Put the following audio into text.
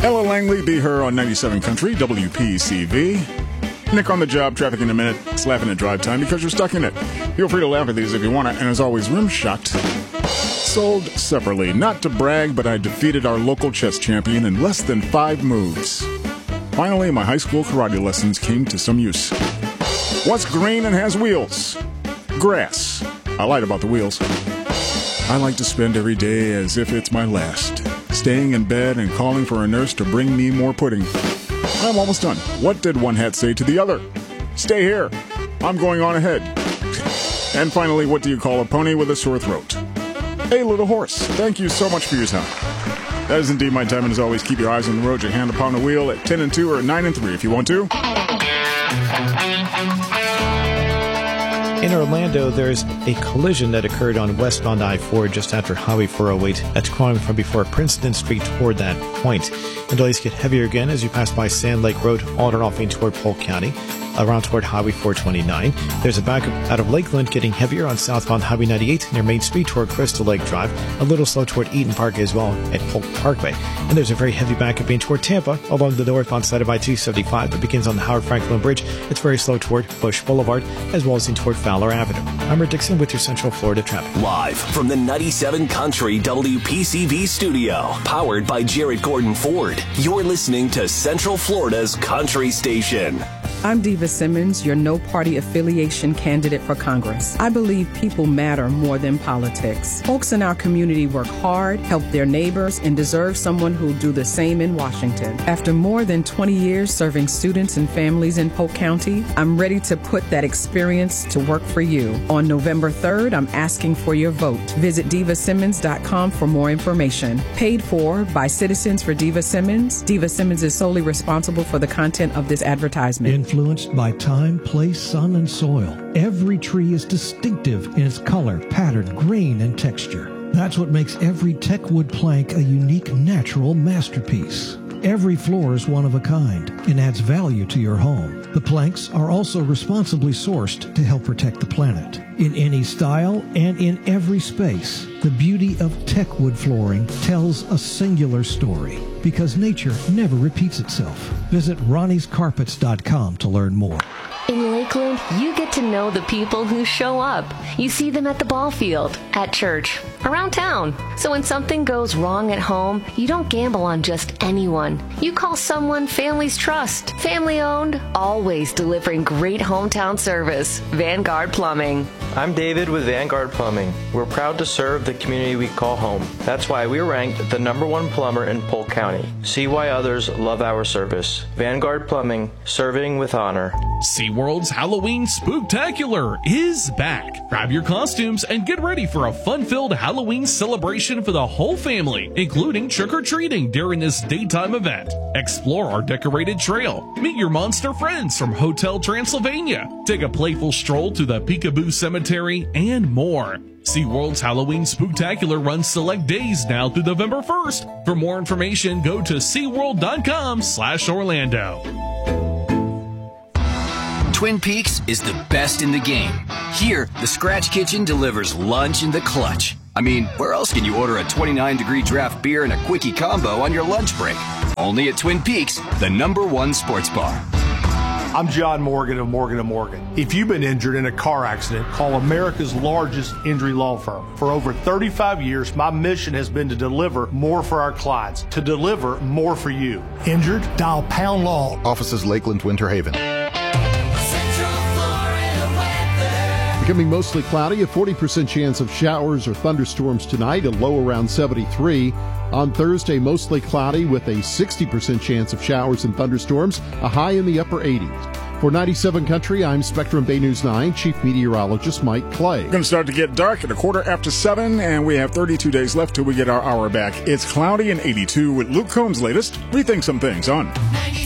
Ella Langley, Be Her on 97 Country, WPCV. Nick on the job, traffic in a minute. It's laughing at drive time because you're stuck in it. Feel free to laugh at these if you want to. And as always, Rimshot. Sold separately. Not to brag, but I defeated our local chess champion in less than 5 moves. Finally, my high school karate lessons came to some use. What's green and has wheels? Grass. I lied about the wheels. I like to spend every day as if it's my last, staying in bed and calling for a nurse to bring me more pudding. I'm almost done. What did one hat say to the other? Stay here. I'm going on ahead. And finally, what do you call a pony with a sore throat? A little horse. Thank you so much for your time. That is indeed my time, and as always, keep your eyes on the road, your hand upon the wheel at 10 and 2 or 9 and 3 if you want to. In Orlando, there's a collision that occurred on westbound I-4 just after Highway 408. That's coming from before Princeton Street toward that point. And delays get heavier again as you pass by Sand Lake Road, on and off in toward Polk County, around toward Highway 429. There's a backup out of Lakeland getting heavier on southbound Highway 98 near Main Street toward Crystal Lake Drive. A little slow toward Eaton Park as well at Polk Parkway. And there's a very heavy backup in toward Tampa along the northbound side of I-275 that begins on the Howard Franklin Bridge. It's very slow toward Bush Boulevard as well as in toward Fowler Avenue. I'm Rick Dixon with your Central Florida traffic. Live from the 97 Country WPCV studio, powered by Jared Gordon Ford. You're listening to Central Florida's Country Station. I'm Diva Simmons, your no-party affiliation candidate for Congress. I believe people matter more than politics. Folks in our community work hard, help their neighbors, and deserve someone who'll do the same in Washington. After more than 20 years serving students and families in Polk County, I'm ready to put that experience to work for you. On November 3rd, I'm asking for your vote. Visit DivaSimmons.com for more information. Paid for by Citizens for Diva Simmons. Diva Simmons is solely responsible for the content of this advertisement. Influenced by time, place, sun, and soil. Every tree is distinctive in its color, pattern, grain, and texture. That's what makes every Techwood plank a unique natural masterpiece. Every floor is one of a kind and adds value to your home. The planks are also responsibly sourced to help protect the planet. In any style and in every space, the beauty of Techwood flooring tells a singular story because nature never repeats itself. Visit Ronnie'sCarpets.com to learn more. In Lakeland, you get to know the people who show up. You see them at the ball field, at church, around town. So when something goes wrong at home, you don't gamble on just anyone. You call someone families trust. Family owned, always delivering great hometown service. Vanguard Plumbing. I'm David with Vanguard Plumbing. We're proud to serve the community we call home. That's why we're ranked the #1 plumber in Polk County. See why others love our service. Vanguard Plumbing, serving with honor. SeaWorld's Halloween Spooktacular is back. Grab your costumes and get ready for a fun-filled Halloween celebration for the whole family, including trick-or-treating during this daytime event. Explore our decorated trail, meet your monster friends from Hotel Transylvania, take a playful stroll to the Peekaboo Cemetery, and more. SeaWorld's Halloween Spooktacular runs select days now through November 1st. For more information, go to SeaWorld.com/Orlando. Twin Peaks is the best in the game. Here, the Scratch Kitchen delivers lunch in the clutch. I mean, where else can you order a 29-degree draft beer and a quickie combo on your lunch break? Only at Twin Peaks, the #1 sports bar. I'm John Morgan of Morgan & Morgan. If you've been injured in a car accident, call America's largest injury law firm. For over 35 years, my mission has been to deliver more for our clients, to deliver more for you. Injured? Dial Pound Law. Offices Lakeland, Winter Haven. Becoming mostly cloudy, a 40% chance of showers or thunderstorms tonight, a low around 73. On Thursday, mostly cloudy with a 60% chance of showers and thunderstorms, a high in the upper 80s. For 97 Country, I'm Spectrum Bay News 9 Chief Meteorologist Mike Clay. It's going to start to get dark at 7:15, and we have 32 days left till we get our hour back. It's cloudy and 82 with Luke Combs' latest Rethink Some Things on